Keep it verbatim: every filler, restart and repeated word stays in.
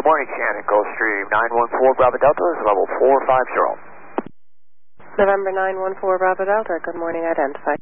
Good morning, Shannon. Gulfstream nine one four Bravo Delta is level four five zero. November nine one four Bravo Delta, good morning, identify